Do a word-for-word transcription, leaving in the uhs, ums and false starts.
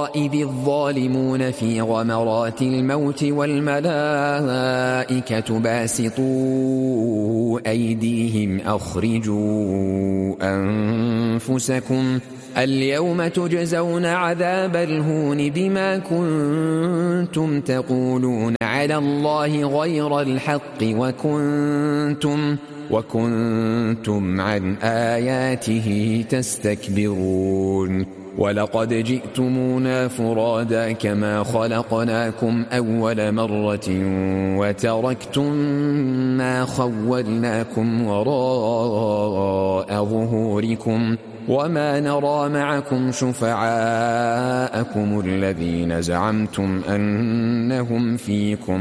إذ الظالمون في غمرات الموت والملائكة باسطوا أيديهم أخرجوا أنفسكم اليوم تجزون عذاب الهون بما كنتم تقولون على الله غير الحق وكنتم وكنتم عن آياته تستكبرون ولقد جئتمونا فرادا كما خلقناكم أول مرة وتركتم ما خولناكم وراء ظهوركم وما نرى معكم شفعاءكم الذين زعمتم أنهم فيكم